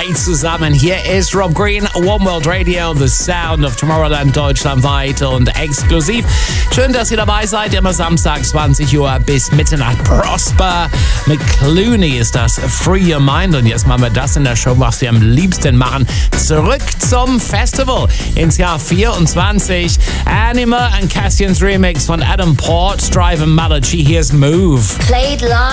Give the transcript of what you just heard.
Hi zusammen, hier ist Rob Green, One World Radio, the sound of Tomorrowland deutschlandweit und exklusiv. Schön, dass ihr dabei seid, immer Samstag 20 Uhr bis Mitternacht. Prosper mit Clooney ist das, Free Your Mind. Und jetzt machen wir das in der Show, was wir am liebsten machen. Zurück zum Festival ins Jahr 24. Anima and Cassian's Remix von Adam Port, Drive and Malachi. Here's Move. Played live.